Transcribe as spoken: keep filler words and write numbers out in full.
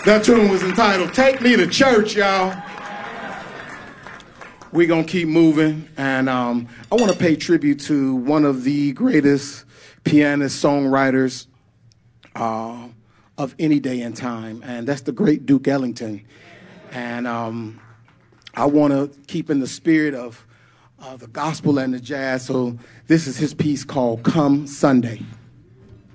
That tune was entitled Take Me to Church, y'all. We're going to keep moving, and um, I want to pay tribute to one of the greatest pianist songwriters uh, of any day and time, and that's the great Duke Ellington. And um, I want to keep in the spirit of uh, the gospel and the jazz, so this is his piece called Come Sunday.